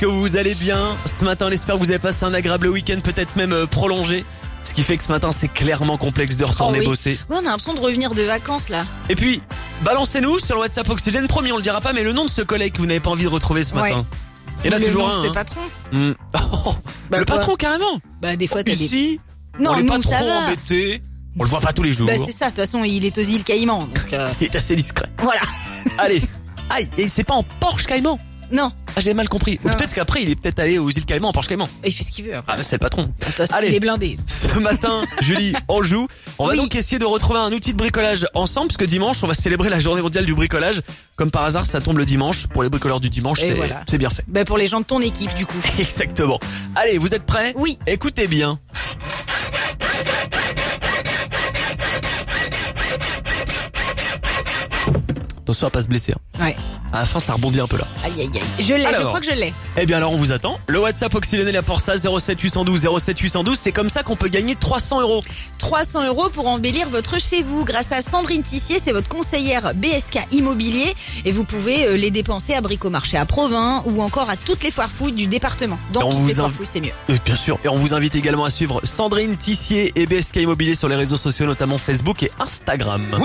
que vous allez bien. Ce matin, on espère que vous avez passé un agréable week-end, peut-être même prolongé. Ce qui fait que ce matin, c'est clairement complexe de retourner bosser. Ouais, on a l'impression de revenir de vacances là. Et puis, balancez-nous sur le WhatsApp Oxygène. Promis, on le dira pas, mais le nom de ce collègue que vous n'avez pas envie de retrouver ce matin. Il y en a Le toujours nom de un. ce Hein. patron. Oh, Bah, le quoi patron, carrément. Bah des fois t'as des... Ici, Non, on n'est nous, pas trop ça va. embêté. On le voit pas tous les jours. Bah c'est ça, de toute façon il est aux îles Caïmans. Donc, Il est assez discret. voilà. Allez. Aïe, et c'est pas en Porsche Caïman. Non, Ah, j'ai mal compris. Ou Non. peut-être qu'après, il est peut-être allé aux îles Caïmans en Porsche Caïman. il fait ce qu'il veut. Ah, bah, c'est le patron. De toute façon, Allez. il est blindé. Ce matin, Julie, on joue. On va Oui. donc essayer de retrouver un outil de bricolage ensemble, parce que dimanche, on va célébrer la journée mondiale du bricolage. Comme par hasard, ça tombe le dimanche. Pour les bricoleurs du dimanche, Et c'est voilà. c'est bien fait. Bah pour les gens de ton équipe du coup. Exactement. Allez, vous êtes prêts? Oui. Écoutez bien. Attention à pas se blesser. Hein. Ouais. À la fin, ça rebondit un peu là. Aïe aïe aïe. Je l'ai, je Alors. crois que je l'ai. Eh bien alors on vous attend. Le WhatsApp Oxygène est là pour ça, 07 812 07 812. C'est comme ça qu'on peut gagner 300 €. 300 € pour embellir votre chez vous grâce à Sandrine Tissier, c'est votre conseillère BSK Immobilier et vous pouvez les dépenser à Bricomarché à Provins ou encore à toutes les foires fouilles du département. Dans Et on toutes vous les foires inv- fouilles, c'est mieux. Bien sûr. Et on vous invite également à suivre Sandrine Tissier et BSK Immobilier sur les réseaux sociaux, notamment Facebook et Instagram.